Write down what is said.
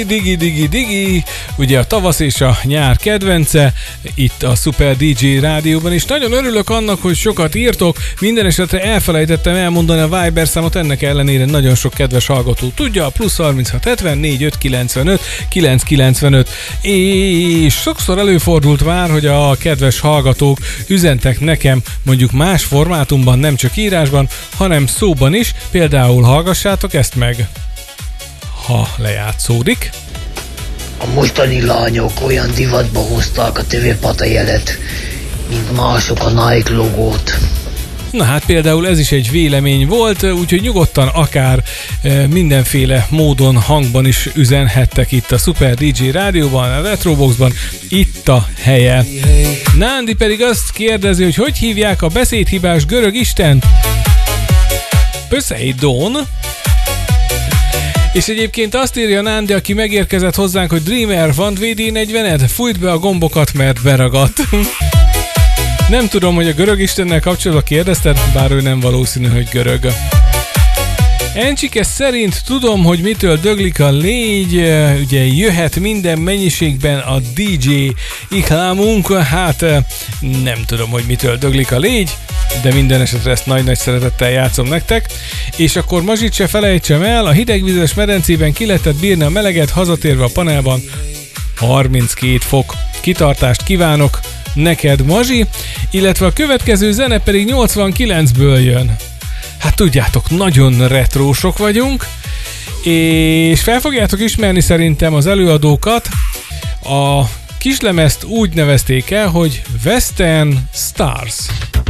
Digi, ugye a tavasz és a nyár kedvence, itt a Super DJ rádióban, és nagyon örülök annak, hogy sokat írtok, minden esetre elfelejtettem elmondani a Viber számot, ennek ellenére nagyon sok kedves hallgató tudja, a plusz 3674 595 995, és sokszor előfordult már, hogy a kedves hallgatók üzentek nekem mondjuk más formátumban, nem csak írásban, hanem szóban is, például hallgassátok ezt meg, ha lejátszódik. A mostani lányok olyan divatba hozták a TV jelet, mint mások a Nike logót. Na hát például ez is egy vélemény volt, úgyhogy nyugodtan akár mindenféle módon hangban is üzenhettek itt a Super DJ rádióban, a Retroboxban, itt a helye. Nándi pedig azt kérdezi, hogy hívják a beszédhibás görög istent? Poseidon. És egyébként azt írja Nándi, aki megérkezett hozzánk, hogy Dreamer, van VD40-ed? Fújt be a gombokat, mert beragadt. Nem tudom, hogy a görög istennel kapcsolatban kérdezted, bár ő nem valószínű, hogy görög. Encsike szerint tudom, hogy mitől döglik a légy, ugye jöhet minden mennyiségben a DJ iklámunk, hát nem tudom, hogy mitől döglik a légy, de minden esetre ezt nagy-nagy szeretettel játszom nektek. És akkor Mazsit se felejtsem el, a hidegvizes medencében ki lehetett bírni a meleget, hazatérve a panelban 32 fok. Kitartást kívánok neked, Mazsi, illetve a következő zene pedig 89-ből jön. Hát tudjátok, nagyon retrósok vagyunk, és fel fogjátok ismerni szerintem az előadókat. A kislemezt úgy nevezték el, hogy Western Stars.